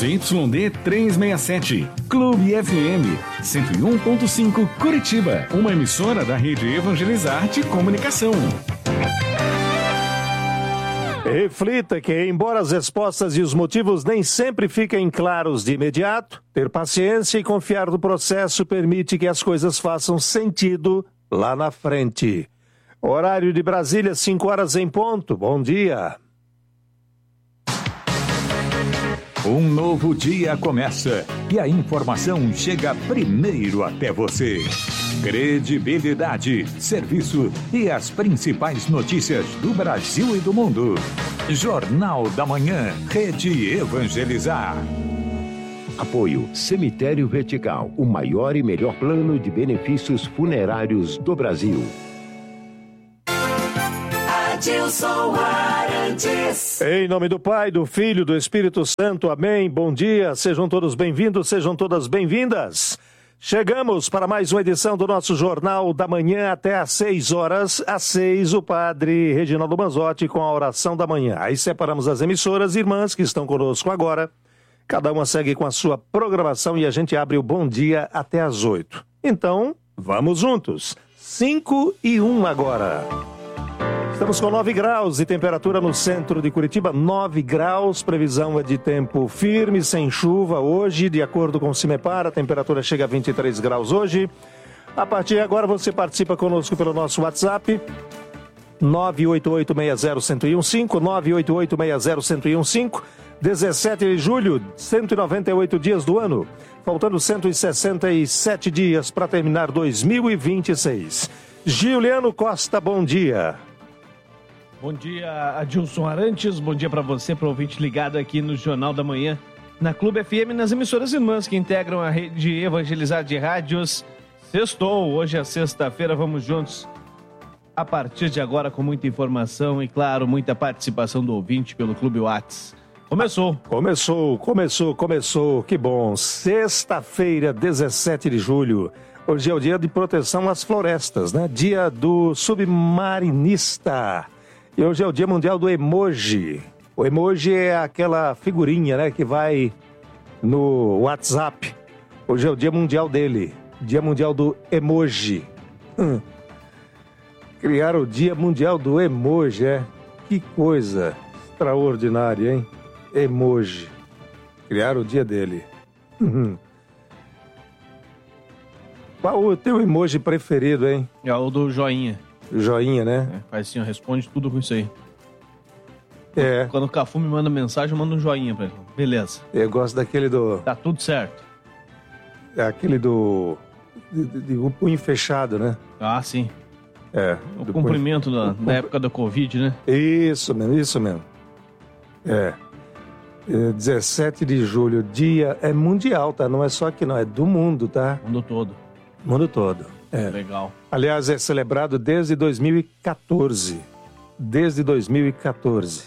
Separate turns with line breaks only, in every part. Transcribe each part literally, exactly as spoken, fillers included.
Z Y D trezentos e sessenta e sete, Clube F M, cento e um ponto cinco Curitiba, uma emissora da Rede Evangelizar-te Comunicação.
Reflita que, embora as respostas e os motivos nem sempre fiquem claros de imediato, ter paciência e confiar no processo permite que as coisas façam sentido lá na frente. Horário de Brasília, cinco horas em ponto. Bom dia.
Um novo dia começa e a informação chega primeiro até você. Credibilidade, serviço e as principais notícias do Brasil e do mundo. Jornal da Manhã, Rede Evangelizar.
Apoio Cemitério Vertical, o maior e melhor plano de benefícios funerários do Brasil.
Adilson Arantes.
Em nome do Pai, do Filho, do Espírito Santo, amém. Bom dia, sejam todos bem-vindos, sejam todas bem-vindas. Chegamos para mais uma edição do nosso Jornal da Manhã até às seis horas. Às seis, o padre Reginaldo Manzotti com a oração da manhã. Aí separamos as emissoras irmãs que estão conosco agora. Cada uma segue com a sua programação e a gente abre o Bom Dia até às oito. Então, vamos juntos. Cinco e um agora. Estamos com nove graus de temperatura no centro de Curitiba, nove graus, previsão é de tempo firme, sem chuva hoje, de acordo com o CIMEPAR, a temperatura chega a vinte e três graus hoje. A partir de agora você participa conosco pelo nosso WhatsApp, nove oito oito seis zero um zero um cinco, nove oito oito seis zero um zero um cinco, dezessete de julho, cento e noventa e oito dias do ano, faltando cento e sessenta e sete dias para terminar dois mil e vinte e seis. Giuliano Costa, bom dia.
Bom dia, Adilson Arantes, bom dia para você, para o ouvinte ligado aqui no Jornal da Manhã, na Clube F M, nas emissoras irmãs que integram a Rede Evangelizar de Rádios. Sextou, hoje é sexta-feira, vamos juntos a partir de agora com muita informação e, claro, muita participação do ouvinte pelo Clube Whats. Começou.
Começou, começou, começou, que bom. Sexta-feira, dezessete de julho. Hoje é o dia de proteção às florestas, né? Dia do submarinista. E hoje é o Dia Mundial do Emoji. O emoji é aquela figurinha, né, que vai no WhatsApp. Hoje é o Dia Mundial dele. Dia Mundial do Emoji. Hum. Criaram o Dia Mundial do Emoji, é? Que coisa extraordinária, hein? Emoji. Criaram o dia dele. Hum. Qual o teu emoji preferido, hein?
É o do joinha.
Joinha, né?
É, faz assim, ó, responde tudo com isso aí.
É.
Quando o Cafu me manda mensagem, eu mando um joinha pra ele. Beleza.
Eu gosto daquele do...
Tá tudo certo.
É aquele do... De, de, de, o punho fechado, né?
Ah, sim.
É.
O cumprimento punho... da, da época da Covid, né?
Isso mesmo, isso mesmo. É. é. dezessete de julho, dia... É mundial, tá? Não é só aqui, não. É do mundo, tá?
Mundo todo.
Mundo todo. É.
Legal.
Aliás, é celebrado desde dois mil e quatorze. Desde dois mil e quatorze.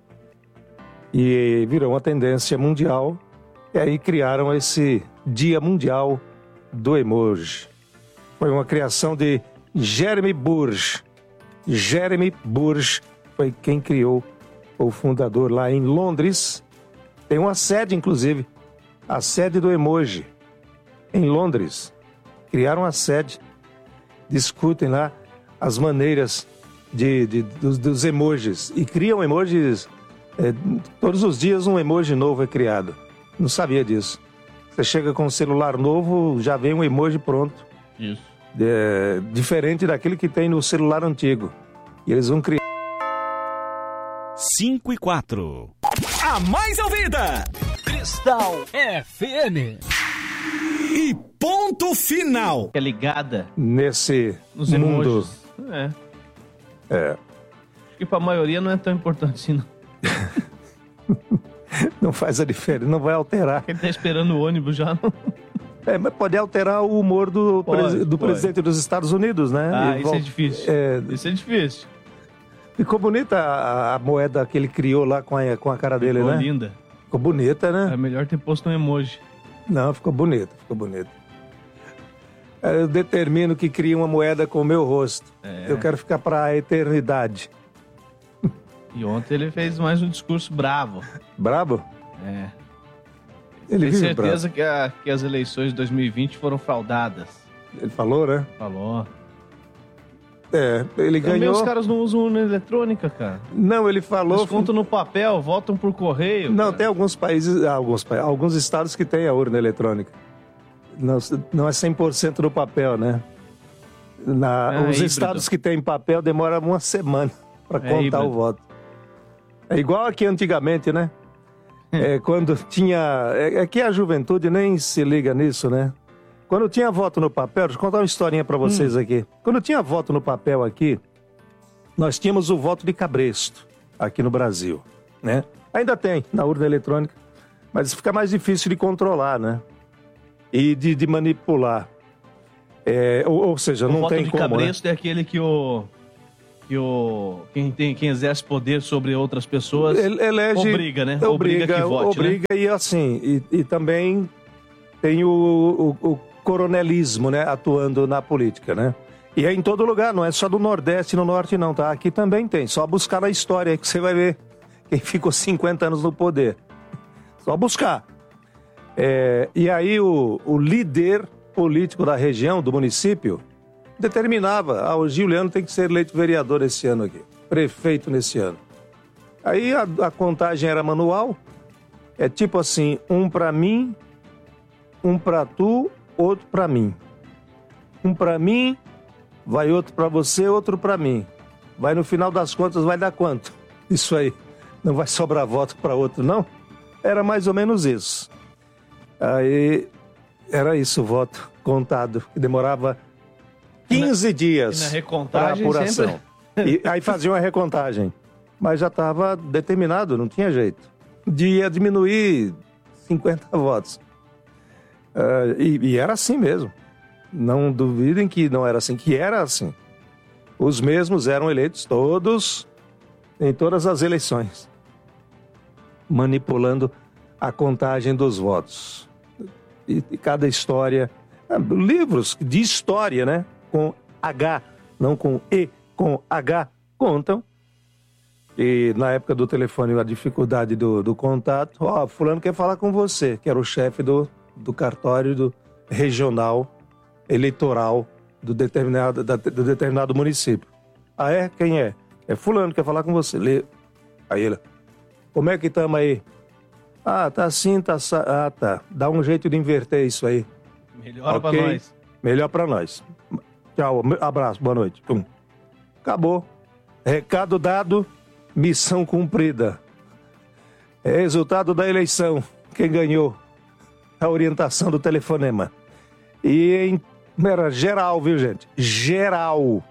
E virou uma tendência mundial. E aí criaram esse Dia Mundial do Emoji. Foi uma criação de Jeremy Burge. Jeremy Burge foi quem criou, o fundador lá em Londres. Tem uma sede, inclusive. A sede do emoji. Em Londres. Criaram a sede. Discutem lá as maneiras de, de, dos, dos emojis. E criam emojis. É, todos os dias um emoji novo é criado. Não sabia disso. Você chega com um celular novo, já vem um emoji pronto.
Isso.
É, diferente daquele que tem no celular antigo. E eles vão criar.
cinco e quatro. A mais ouvida! Cristal F M. E ponto final.
É ligada
nesse
nos
mundo.
Emojis. É.
É.
Acho que pra maioria não é tão importante assim, não.
Não faz a diferença, não vai alterar.
Ele tá esperando o ônibus já, não.
É, mas pode alterar o humor do,
pode,
pres, do
pode.
presidente dos Estados Unidos, né?
Ah,
e
isso
volta,
é difícil.
É,
isso é difícil.
Ficou bonita a, a moeda que ele criou lá com a, com a cara dele,
ficou
né?
Ficou linda.
Ficou bonita, né?
É melhor ter posto um emoji.
Não, ficou bonita, ficou bonita. Eu determino que crie uma moeda com o meu rosto. É. Eu quero ficar para a eternidade.
E ontem ele fez mais um discurso bravo.
Bravo?
É.
Ele
Tem
vive
certeza
bravo.
que, a, que as eleições de dois mil e vinte foram fraudadas.
Ele falou, né?
Falou.
É, ele
Também
ganhou...
os caras não usam urna eletrônica, cara.
Não, ele falou...
Eles contam no papel, votam por correio.
Não,
cara.
tem alguns países, alguns, pa- alguns estados que têm a urna eletrônica. Não, não é cem por cento no papel, né? Na,
Ah,
os
híbrido.
estados que têm papel demoram uma semana para
É
contar
híbrido.
o voto. É igual aqui antigamente, né? É, quando tinha... É, é que a juventude nem se liga nisso, né? Quando tinha voto no papel, deixa eu contar uma historinha para vocês
Hum.
aqui. Quando tinha voto no papel aqui, nós tínhamos o voto de cabresto aqui no Brasil, né? Ainda tem na urna eletrônica, mas fica mais difícil de controlar, né? E de, de manipular. É, ou, ou seja,
O
não
voto
tem
de
como, né?
cabresto é aquele que o... Que o quem, tem, quem exerce poder sobre outras pessoas
Ele- elege,
obriga, né?
Obriga,
que vote,
obriga
né?
e assim, e, e também tem o, o, o coronelismo, né, atuando na política, né? E é em todo lugar, não é só do Nordeste e no Norte não, tá? Aqui também tem, só buscar na história aí que você vai ver quem ficou cinquenta anos no poder. Só buscar. É, e aí o, o líder político da região, do município, determinava, ah, o Giuliano tem que ser eleito vereador esse ano aqui, prefeito nesse ano. Aí a, a contagem era manual, é tipo assim, um pra mim, um pra tu, outro pra mim. Um pra mim, vai outro pra você, outro pra mim. Vai no final das contas, vai dar quanto? Isso aí. Não vai sobrar voto pra outro, não? Era mais ou menos isso. Aí era isso o voto contado, que demorava quinze
E na
dias para
recontagem
apuração.
sempre...
E aí faziam a recontagem. Mas já estava determinado, não tinha jeito. De ia diminuir cinquenta votos. Ah, e, e era assim mesmo. Não duvidem que não era assim, que era assim. Os mesmos eram eleitos todos, em todas as eleições, manipulando a contagem dos votos. E, e cada história... ah, livros de história, né? Com H, não com E, com H, contam. E na época do telefone, a dificuldade do, do contato, ó, fulano quer falar com você, que era o chefe do, do cartório do regional eleitoral do determinado, da, do determinado município. Ah, é? Quem é? É fulano, quer falar com você. Lê. Aí ele, como é que estamos aí? Ah, tá assim, tá... sa- Ah, tá. Dá um jeito de inverter isso aí.
Melhor pra
Ok?
nós.
Melhor pra nós. Tchau, abraço, boa noite. Pum. Acabou. Recado dado, missão cumprida. É resultado da eleição. Quem ganhou? A orientação do telefonema. E em... era geral, viu, gente? Geral.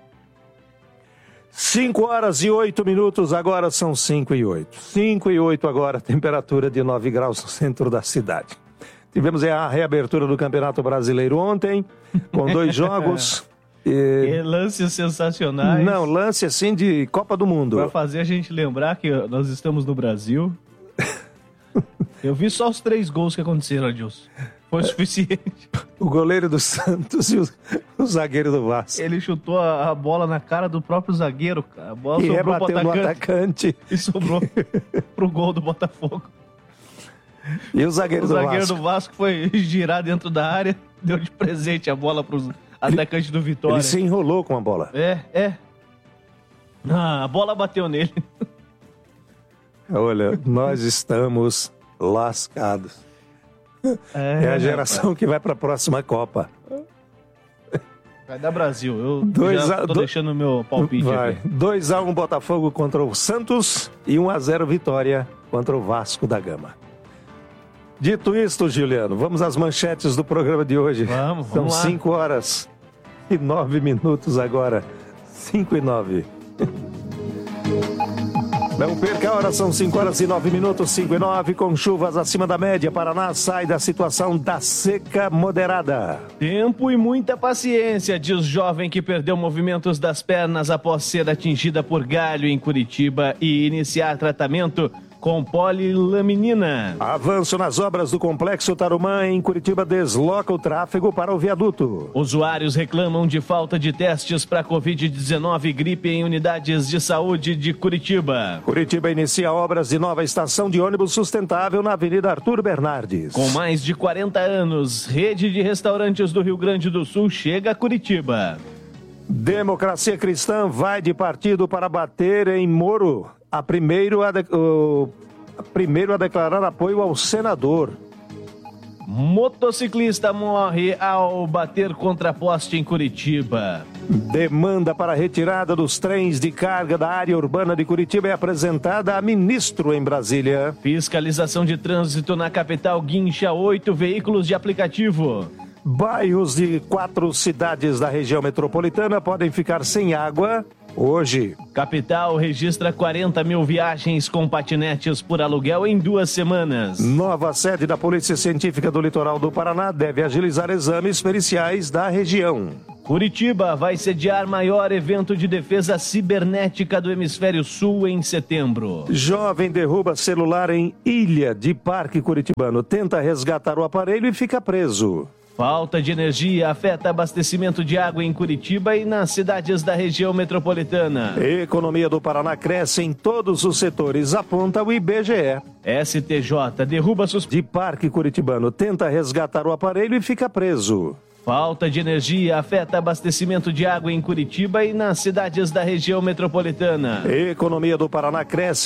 cinco horas e oito minutos, agora são cinco e oito. cinco e oito agora, temperatura de nove graus no centro da cidade. Tivemos a reabertura do Campeonato Brasileiro ontem, com dois jogos. E...
Que lances sensacionais.
Não, lance assim de Copa do Mundo.
Pra fazer a gente lembrar que nós estamos no Brasil. Eu vi só os três gols que aconteceram, Adilson. Foi o suficiente.
O goleiro do Santos e o, o zagueiro do Vasco.
Ele chutou a, a bola na cara do próprio zagueiro, cara. A bola
E
sobrou pro
rebateu no
atacante,
atacante.
e sobrou pro gol do Botafogo.
E o zagueiro
O
do
zagueiro
Vasco.
do Vasco foi girar dentro da área, deu de presente a bola pros atacantes do Vitória.
Ele se enrolou com a bola.
É, é. Ah, a bola bateu nele.
Olha, nós estamos lascados.
É,
É a geração que vai para a próxima Copa.
Vai dar Brasil. Eu
Dois
já
a-
tô
do-
deixando o meu palpite
Vai.
aqui.
dois a um Botafogo contra o Santos e um a zero Vitória contra o Vasco da Gama. Dito isto, Juliano, vamos às manchetes do programa de hoje.
Vamos,
São
vamos lá.
cinco horas e nove minutos agora. cinco e nove. Não perca a hora, são cinco horas e nove minutos, cinco e nove, com chuvas acima da média. Paraná sai da situação da seca moderada.
Tempo e muita paciência, diz jovem que perdeu movimentos das pernas após ser atingida por galho em Curitiba e iniciar tratamento com polilaminina.
Avanço nas obras do Complexo Tarumã em Curitiba desloca o tráfego para o viaduto.
Usuários reclamam de falta de testes para covid dezenove e gripe em unidades de saúde de Curitiba.
Curitiba inicia obras de nova estação de ônibus sustentável na Avenida Arthur Bernardes.
Com mais de quarenta anos, rede de restaurantes do Rio Grande do Sul chega a Curitiba.
Democracia Cristã vai de partido para bater em Moro. A primeiro a, de, o, a primeiro a declarar apoio ao senador.
Motociclista morre ao bater contra poste em Curitiba.
Demanda para a retirada dos trens de carga da área urbana de Curitiba é apresentada a ministro em Brasília.
Fiscalização de trânsito na capital guincha oito veículos de aplicativo.
Bairros de quatro cidades da região metropolitana podem ficar sem água hoje.
Capital registra quarenta mil viagens com patinetes por aluguel em duas semanas.
Nova sede da Polícia Científica do Litoral do Paraná deve agilizar exames periciais da região.
Curitiba vai sediar maior evento de defesa cibernética do Hemisfério Sul em setembro.
Jovem derruba celular em Ilha de Parque Curitibano, tenta resgatar o aparelho e fica preso.
Falta de energia afeta abastecimento de água em Curitiba e nas cidades da região metropolitana.
Economia do Paraná cresce em todos os setores, aponta o I B G E.
S T J derruba suspeita
de Parque Curitibano, tenta resgatar o aparelho e fica preso.
Falta de energia afeta abastecimento de água em Curitiba e nas cidades da região metropolitana.
Economia do Paraná cresce